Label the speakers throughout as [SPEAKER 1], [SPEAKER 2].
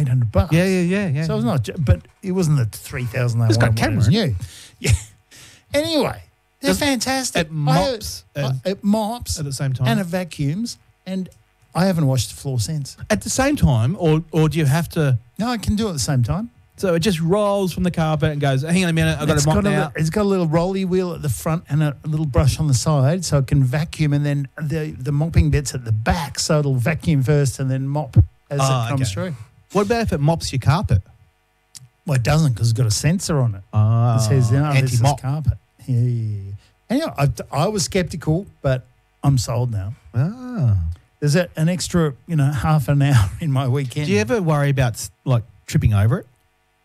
[SPEAKER 1] $800.
[SPEAKER 2] Yeah.
[SPEAKER 1] So it was not, but it wasn't the 3,000 they
[SPEAKER 2] It's got
[SPEAKER 1] wanted.
[SPEAKER 2] a camera
[SPEAKER 1] It was
[SPEAKER 2] in it.
[SPEAKER 1] new. Yeah. Anyway, they're fantastic.
[SPEAKER 2] It mops
[SPEAKER 1] It mops
[SPEAKER 2] at the same time.
[SPEAKER 1] and it vacuums, and I haven't washed the floor since.
[SPEAKER 2] At the same time, or do you have to?
[SPEAKER 1] No, I can do it at the same time.
[SPEAKER 2] So it just rolls from the carpet and goes, hang on a minute, I've got to mop now.
[SPEAKER 1] It's got a little rolly wheel at the front and a little brush on the side, so it can vacuum, and then the mopping bit's at the back, so it'll vacuum first and then mop as it comes through.
[SPEAKER 2] What about if it mops your carpet?
[SPEAKER 1] Well, it doesn't because it's got a sensor on it. It says, this is
[SPEAKER 2] anti-mop.
[SPEAKER 1] carpet. Yeah. Anyway, I was skeptical, but I'm sold now. There's an extra, half an hour in my weekend.
[SPEAKER 2] Do you ever worry about like tripping over it?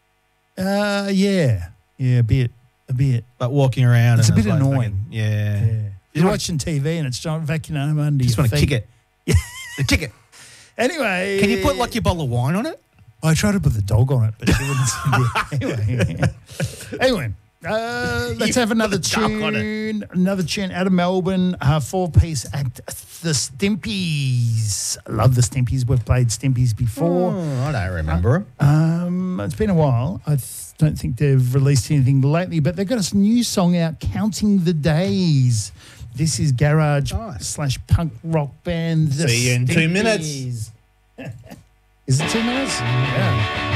[SPEAKER 1] Yeah, a bit.
[SPEAKER 2] Like walking around.
[SPEAKER 1] It's
[SPEAKER 2] and
[SPEAKER 1] a bit
[SPEAKER 2] like
[SPEAKER 1] annoying.
[SPEAKER 2] fucking- yeah.
[SPEAKER 1] You're watching TV and it's trying to vacuum under
[SPEAKER 2] Just
[SPEAKER 1] your
[SPEAKER 2] want to
[SPEAKER 1] feet.
[SPEAKER 2] kick it. Kick it.
[SPEAKER 1] Anyway.
[SPEAKER 2] Can you put like your bottle of wine on it?
[SPEAKER 1] I tried to put the dog on it, but she wouldn't. Anyway, let's have another tune. Another tune out of Melbourne, 4-piece act, the Stimpies. I love the Stimpies. We've played Stimpies before.
[SPEAKER 2] I don't remember.
[SPEAKER 1] It's been a while. I don't think they've released anything lately, but they've got a new song out, Counting the Days. This is garage / punk rock band. The
[SPEAKER 2] See you in 2 minutes.
[SPEAKER 1] Stimpies. Is it 2 minutes? Yeah.